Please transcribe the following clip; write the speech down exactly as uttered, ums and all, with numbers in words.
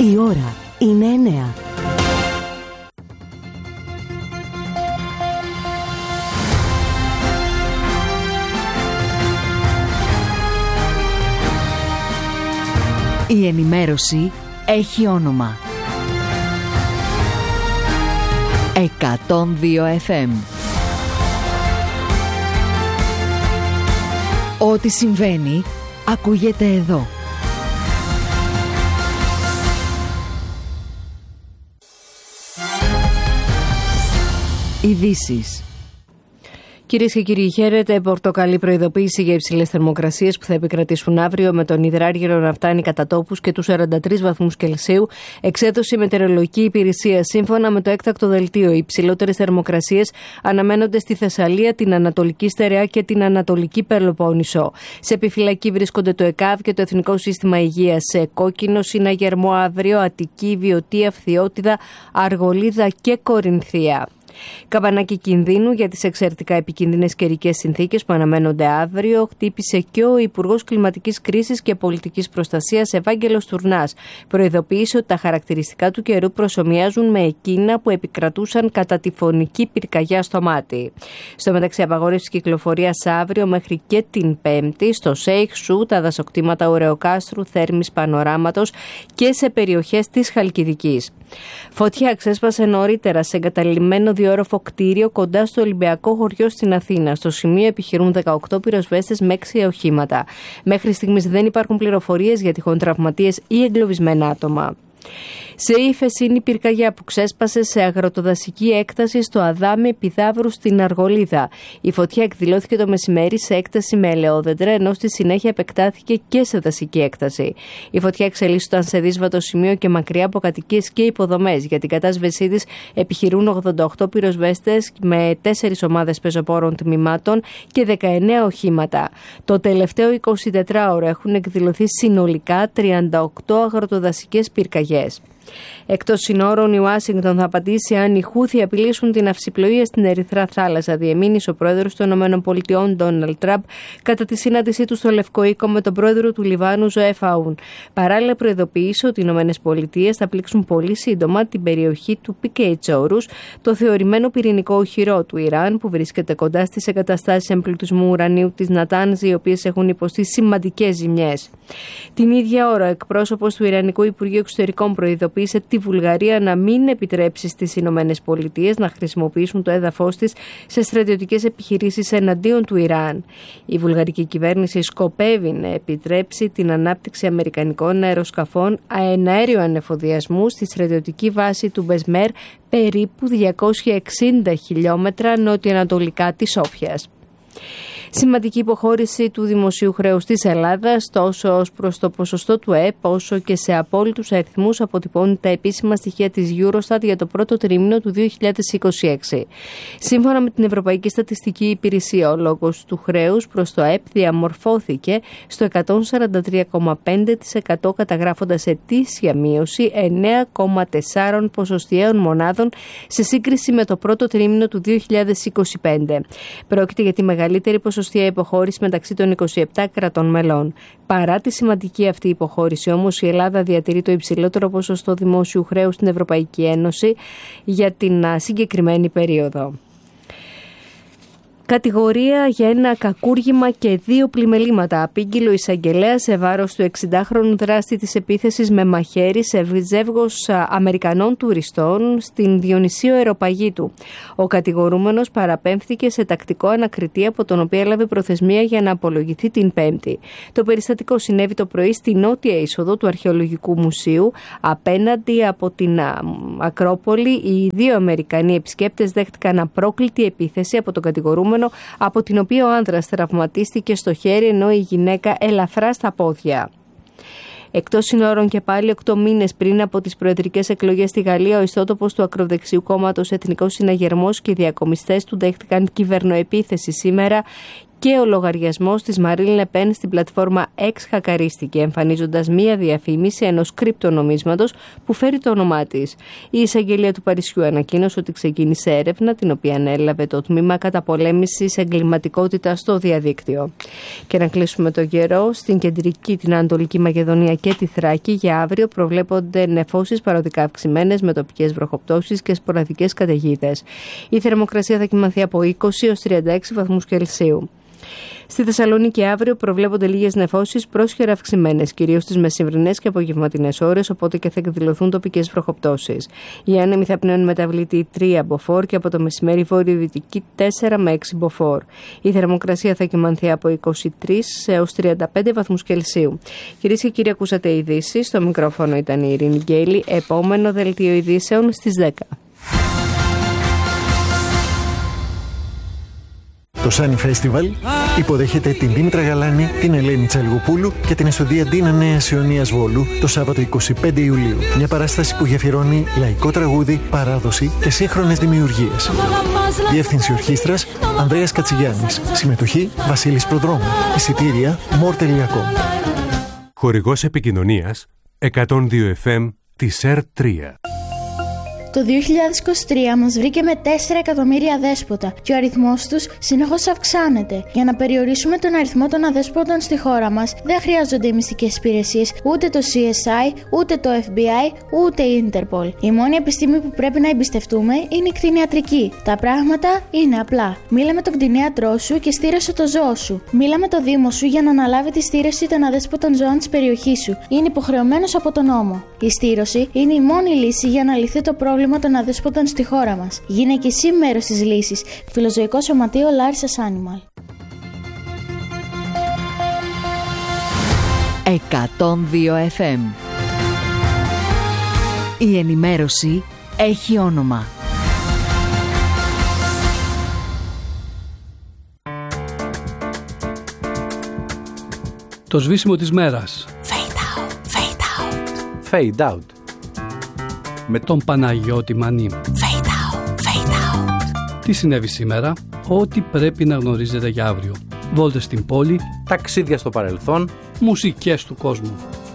Η ώρα είναι εννέα. Η ενημέρωση έχει όνομα. εκατόν δύο εφ εμ. Ό,τι συμβαίνει, ακούγεται εδώ. Ειδήσεις. Κυρίες και κύριοι, χαίρετε. Πορτοκαλί προειδοποίηση για υψηλές θερμοκρασίες που θα επικρατήσουν αύριο, με τον υδράργυρο να φτάνει κατά τόπους και τους σαράντα τρεις βαθμούς Κελσίου. Εξέδωσε η Μετεωρολογική Υπηρεσία. Σύμφωνα με το έκτακτο δελτίο, οι υψηλότερες θερμοκρασίες αναμένονται στη Θεσσαλία, την Ανατολική Στερεά και την Ανατολική Πελοπόννησο. Σε επιφυλακή βρίσκονται το ΕΚΑΒ και το Εθνικό Σύστημα Υγείας. Σε κόκκινο συναγερμό αύριο Αττική, Βιωτία, Φθιώτιδα, Αργολίδα και Κορινθία. Καμπανάκι κινδύνου για τις εξαιρετικά επικίνδυνες καιρικές συνθήκες που αναμένονται αύριο χτύπησε και ο Υπουργός Κλιματικής Κρίσης και Πολιτικής Προστασίας Ευάγγελος Τουρνάς. Προειδοποίησε ότι τα χαρακτηριστικά του καιρού προσομοιάζουν με εκείνα που επικρατούσαν κατά τη φωνική πυρκαγιά στο Μάτι. Στο μεταξύ, απαγόρευση κυκλοφορίας αύριο μέχρι και την Πέμπτη στο Σέιχ Σου, τα δασοκτήματα Ωρεοκάστρου, Θέρμης, Πανοράματος και σε περιοχές της Χαλκιδικής. Φωτιά ξέσπασε νωρίτερα σε εγκαταλειμμένο διόροφο κτίριο κοντά στο Ολυμπιακό χωριό στην Αθήνα. Στο σημείο επιχειρούν δεκαοκτώ πυροσβέστες με έξι οχήματα. Μέχρι στιγμής δεν υπάρχουν πληροφορίες για τυχόν τραυματίες ή εγκλωβισμένα άτομα. Σε ύφεση είναι η πυρκαγιά που ξέσπασε σε αγροτοδασική έκταση στο Αδάμι Πιδαύρου στην Αργολίδα. Η φωτιά εκδηλώθηκε το μεσημέρι σε έκταση με ελαιόδεντρα, ενώ στη συνέχεια επεκτάθηκε και σε δασική έκταση. Η φωτιά εξελίσσονταν σε δύσβατο σημείο και μακριά από κατοικίες και υποδομές. Για την κατάσβεσή της επιχειρούν ογδόντα οκτώ πυροσβέστες με τέσσερις ομάδες πεζοπόρων τμήματων και δεκαεννέα οχήματα. Το τελευταίο εικοσιτετράωρο έχουν εκδηλωθεί συνολικά τριάντα οκτώ αγροτοδασικές πυρκαγιές. Εκτός συνόρων, η Ουάσιγκτον θα απαντήσει αν οι Χούθι απειλήσουν την αυσιπλοεία στην Ερυθρά Θάλασσα, διεμήνυσε ο πρόεδρος των ΗΠΑ, Ντόναλντ Τραμπ, κατά τη συνάντησή του στο Λευκό Οίκο με τον πρόεδρο του Λιβάνου, Ζωέφ Αούν. Παράλληλα, προειδοποίησε ότι οι ΗΠΑ θα πλήξουν πολύ σύντομα την περιοχή του Πικέιτσόρους, το θεωρημένο πυρηνικό οχυρό του Ιράν, που βρίσκεται κοντά στις εγκαταστάσεις εμπλουτισμού ουρανίου της Νατάνζ, οι οποίες έχουν υποστεί σημαντικές ζημιές. Την ίδια ώρα, ο εκπρόσωπος του Ιρανικού Υπουργείου Εξωτερικών προειδοποίησε τη Βουλγαρία να μην επιτρέψει στις Ηνωμένες Πολιτείες να χρησιμοποιήσουν το έδαφος της σε στρατιωτικές επιχειρήσεις εναντίον του Ιράν. Η βουλγαρική κυβέρνηση σκοπεύει να επιτρέψει την ανάπτυξη αμερικανικών αεροσκαφών αεναέριου ανεφοδιασμού στη στρατιωτική βάση του Μπεσμέρ, περίπου διακόσια εξήντα χιλιόμετρα νοτιοανατολικά της Σόφιας. Σημαντική υποχώρηση του δημοσίου χρέους της Ελλάδας, τόσο ως προς το ποσοστό του ΕΠ, όσο και σε απόλυτους αριθμούς, αποτυπώνουν τα επίσημα στοιχεία της Eurostat για το πρώτο τρίμηνο του δύο χιλιάδες είκοσι έξι. Σύμφωνα με την Ευρωπαϊκή Στατιστική Υπηρεσία, ο λόγος του χρέους προς το ΕΠ διαμορφώθηκε στο εκατόν σαράντα τρία κόμμα πέντε τοις εκατό, καταγράφοντας ετήσια μείωση εννέα κόμμα τέσσερα ποσοστιαίων μονάδων σε σύγκριση με το πρώτο τρίμηνο του δύο χιλιάδες είκοσι πέντε. Πρόκειται για τη μεγαλύτερη ποσοστιαία υποχώρηση μεταξύ των είκοσι επτά κρατών μελών. Παρά τη σημαντική αυτή υποχώρηση, όμως, η Ελλάδα διατηρεί το υψηλότερο ποσοστό δημόσιου χρέους στην Ευρωπαϊκή Ένωση για την συγκεκριμένη περίοδο. Κατηγορία για ένα κακούργημα και δύο πλημελήματα. Απήγγειλε ο εισαγγελέας σε βάρος του εξηντάχρονου δράστη της επίθεσης με μαχαίρι σε ζεύγος Αμερικανών τουριστών στην Διονυσίου Αεροπαγήτου. Ο κατηγορούμενος παραπέμφθηκε σε τακτικό ανακριτή, από τον οποίο έλαβε προθεσμία για να απολογηθεί την Πέμπτη. Το περιστατικό συνέβη το πρωί στη νότια είσοδο του Αρχαιολογικού Μουσείου. Απέναντι από την Ακρόπολη, οι δύο Αμερικανοί επισκέπτες δέχτηκαν απρόκλητη επίθεση από τον κατηγορούμενο, από την οποία ο άνδρας τραυματίστηκε στο χέρι, ενώ η γυναίκα ελαφρά στα πόδια. Εκτός συνόρων και πάλι, οκτώ μήνες πριν από τις προεδρικές εκλογές στη Γαλλία, ο ιστότοπος του ακροδεξιού κόμματος Εθνικός Συναγερμός και οι διακομιστές του δέχτηκαν κυβερνοεπίθεση σήμερα και ο λογαριασμός της Μαρίν Λε Πεν στην πλατφόρμα X χακαρίστηκε, εμφανίζοντας μία διαφήμιση ενός κρυπτονομίσματος που φέρει το όνομά της. Η εισαγγελία του Παρισιού ανακοίνωσε ότι ξεκίνησε έρευνα, την οποία ανέλαβε το τμήμα καταπολέμησης εγκληματικότητας στο διαδίκτυο. Και να κλείσουμε το καιρό, στην κεντρική, την Ανατολική Μακεδονία και τη Θράκη για αύριο προβλέπονται νεφώσεις παροδικά αυξημένες με τοπικές βροχοπτώσεις και σποραδικές καταιγίδες. Η θερμοκρασία θα κυμανθεί από είκοσι έως τριάντα έξι βαθμούς Κελσίου. Στη Θεσσαλονίκη αύριο προβλέπονται λίγες νεφώσεις πρόσχερα αυξημένες, κυρίως στις μεσημβρινές και απογευματινές ώρες, οπότε και θα εκδηλωθούν τοπικές βροχοπτώσεις. Οι άνεμοι θα πνέουν μεταβλητή τρία μποφόρ και από το μεσημέρι βορειοδυτική τέσσερα με έξι μποφόρ. Η θερμοκρασία θα κυμανθεί από είκοσι τρεις έως τριάντα πέντε βαθμούς Κελσίου. Κυρίες και κύριοι, ακούσατε ειδήσεις. Στο μικρόφωνο ήταν η Ειρήνη Γκέιλη. Επόμενο δελτίο ειδήσεων στις δέκα. Το Sunny Festival υποδέχεται την Δήμητρα Γαλάνη, την Ελένη Τσαλγοπούλου και την Εστοντία Νέας Ιωνίας Βόλου το Σάββατο είκοσι πέντε Ιουλίου. Μια παράσταση που γεφυρώνει λαϊκό τραγούδι, παράδοση και σύγχρονες δημιουργίες. Διεύθυνση ορχήστρας Ανδρέας Κατσιγιάννης. Συμμετοχή Βασίλης Προδρόμου. Εισιτήρια μορ τελεία κομ. Χορηγός επικοινωνίας εκατόν δύο εφ εμ της ΕΡ τρία. Το δύο χιλιάδες είκοσι τρία μας βρήκε με τέσσερα εκατομμύρια αδέσποτα και ο αριθμός τους συνεχώς αυξάνεται. Για να περιορίσουμε τον αριθμό των αδέσποτων στη χώρα μας, δεν χρειάζονται οι μυστικές υπηρεσίες, ούτε το σι ες άι, ούτε το εφ μπι άι, ούτε η Ίντερπολ. Η μόνη επιστήμη που πρέπει να εμπιστευτούμε είναι η κτηνιατρική. Τα πράγματα είναι απλά. Μίλα με τον κτηνίατρό σου και στήρωσε το ζώο σου. Μίλα με το Δήμο σου για να αναλάβει τη στήρωση των αδέσποτων ζώων της περιοχής σου. Είναι υποχρεωμένος από τον νόμο. Η στήρωση είναι η μόνη λύση για να λυθεί το πρόβλημα των αδέσποτων στη χώρα μας. Γίνε και εσύ μέρος της λύσης. Φιλοζωικό Σωματείο Λάρισας Animal. εκατόν δύο εφ εμ. Η ενημέρωση έχει όνομα. Το σβήσιμο της μέρας. Fade out, fade out. Fade out. Με τον Παναγιώτη Μανί. Fade out, fade out. Τι συνέβη σήμερα, ό,τι πρέπει να γνωρίζετε για αύριο. Βόλτες στην πόλη, ταξίδια στο παρελθόν, μουσικές του κόσμου.